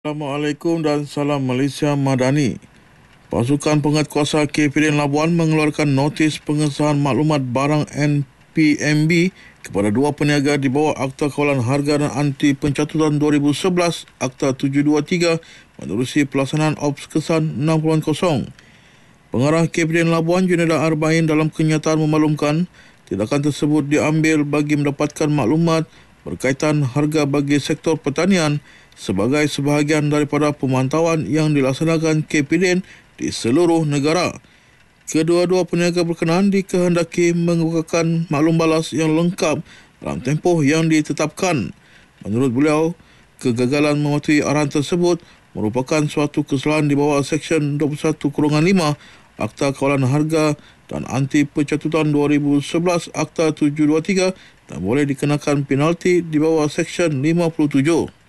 Assalamualaikum dan salam Malaysia Madani. Pasukan Penguatkuasa KPDN Labuan mengeluarkan notis pengesahan maklumat barang NPMB kepada dua peniaga di bawah Akta Kawalan Harga dan Anti Pencatutan 2011 Akta 723 menerusi pelaksanaan Ops Kesan 60. Pengarah KPDN Labuan Junaidah Arba'in dalam kenyataan memaklumkan tindakan tersebut diambil bagi mendapatkan maklumat berkaitan harga bagi sektor pertanian sebagai sebahagian daripada pemantauan yang dilaksanakan KPDN di seluruh negara. Kedua-dua peniaga berkenaan dikehendaki mengemukakan maklum balas yang lengkap dalam tempoh yang ditetapkan. Menurut beliau, kegagalan mematuhi arahan tersebut merupakan suatu kesalahan di bawah Seksyen 21-5 Akta Kawalan Harga dan Anti Pencatutan 2011 Akta 723 dan boleh dikenakan penalti di bawah Seksyen 57.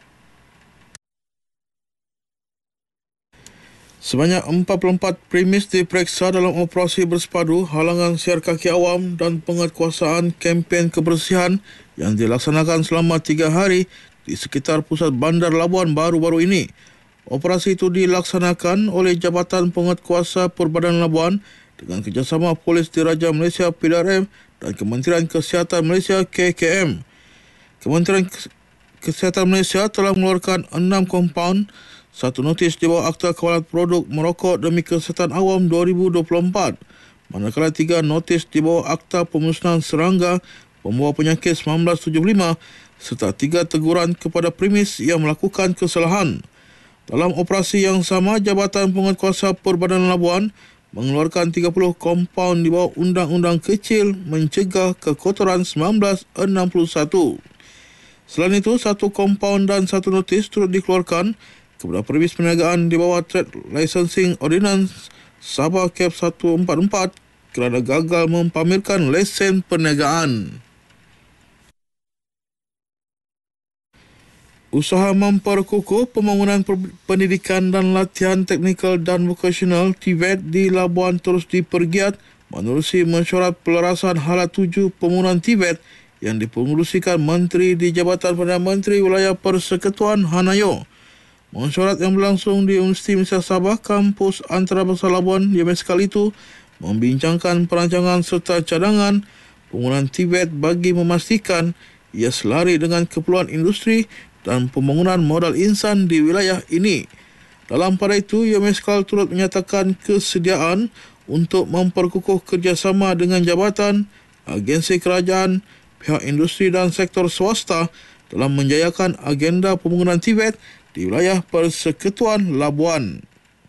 Sebanyak 44 premis diperiksa dalam operasi bersepadu halangan siar kaki awam dan penguatkuasaan kempen kebersihan yang dilaksanakan selama 3 hari di sekitar pusat bandar Labuan baru-baru ini. Operasi itu dilaksanakan oleh Jabatan Penguatkuasa Perbadanan Labuan dengan kerjasama Polis Diraja Malaysia PDRM dan Kementerian Kesihatan Malaysia KKM. Kementerian Kesihatan Malaysia telah mengeluarkan 6 kompaun, satu notis di bawah Akta Kawalan Produk Merokok Demi Kesihatan Awam 2024, manakala 3 notis di bawah Akta Pemusnahan Serangga Pembawa Penyakit 1975 serta 3 teguran kepada premis yang melakukan kesalahan. Dalam operasi yang sama, Jabatan Penguatkuasa Perbadanan Labuan mengeluarkan 30 kompaun di bawah Undang-Undang Kecil Mencegah Kekotoran 1961. Selain itu, 1 kompaun dan 1 notis turut dikeluarkan kepada premis perniagaan di bawah Trade Licensing Ordinance Sabah Cap 144 kerana gagal mempamerkan lesen perniagaan. Usaha memperkukuh pembangunan pendidikan dan latihan teknikal dan vokasional TVET di Labuan terus dipergiat menerusi mesyuarat pelarasan hala 7 pembangunan TVET yang dipengerusikan Menteri di Jabatan Perdana Menteri Wilayah Persekutuan Hanayo. Mesyuarat yang berlangsung di Universiti Malaysia Sabah, Kampus Antarabangsa Labuan UMSKAL itu membincangkan perancangan serta cadangan pembangunan TVET bagi memastikan ia selari dengan keperluan industri dan pembangunan modal insan di wilayah ini. Dalam pada itu, UMSKAL turut menyatakan kesediaan untuk memperkukuh kerjasama dengan jabatan, agensi kerajaan, pihak industri dan sektor swasta dalam menjayakan agenda pembangunan TVET di wilayah Persekutuan Labuan.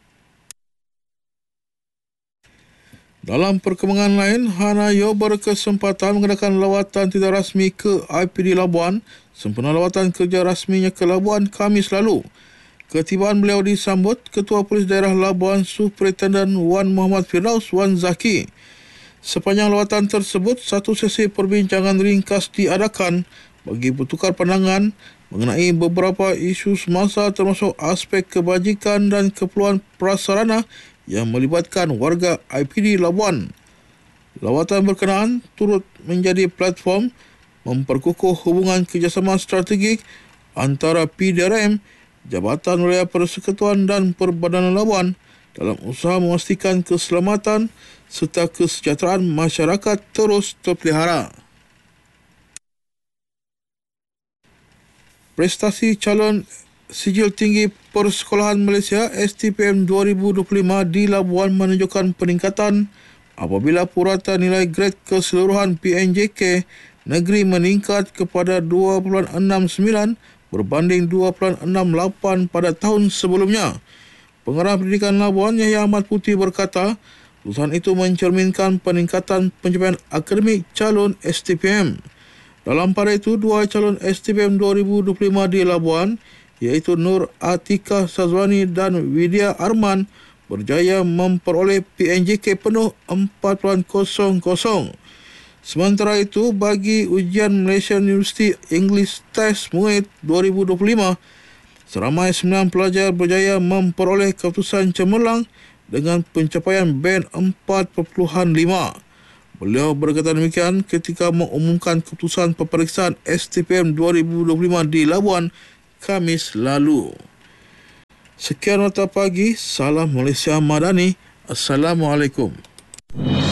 Dalam perkembangan lain, Hanayo berkesempatan mengadakan lawatan tidak rasmi ke IPD Labuan sempena lawatan kerja rasminya ke Labuan Khamis lalu. Ketibaan beliau disambut Ketua Polis Daerah Labuan Superintendent Wan Muhammad Firdaus Wan Zaki. Sepanjang lawatan tersebut, satu sesi perbincangan ringkas diadakan bagi bertukar pandangan mengenai beberapa isu semasa termasuk aspek kebajikan dan keperluan prasarana yang melibatkan warga IPD Labuan. Lawatan berkenaan turut menjadi platform memperkukuh hubungan kerjasama strategik antara PDRM, Jabatan Wilayah Persekutuan dan Perbadanan Labuan dalam usaha memastikan keselamatan serta kesejahteraan masyarakat terus terpelihara. Prestasi calon Sijil Tinggi Persekolahan Malaysia STPM 2025 di Labuan menunjukkan peningkatan apabila purata nilai grade keseluruhan PNJK negeri meningkat kepada 2.69 berbanding 2.68 pada tahun sebelumnya. Pengarah Pendidikan Labuan Yahya Ahmad Putih berkata, keputusan itu mencerminkan peningkatan pencapaian akademik calon STPM. Dalam pada itu, 2 calon STPM 2025 di Labuan, iaitu Nur Atika Sazwani dan Widya Arman, berjaya memperoleh PNJK penuh 4.00. Sementara itu, bagi ujian Malaysian University English Test MUIT 2025, seramai 9 pelajar berjaya memperoleh keputusan cemerlang dengan pencapaian band 4.5. Beliau berkata demikian ketika mengumumkan keputusan peperiksaan STPM 2025 di Labuan Khamis lalu. Sekian Warta Pagi, salam Malaysia Madani. Assalamualaikum.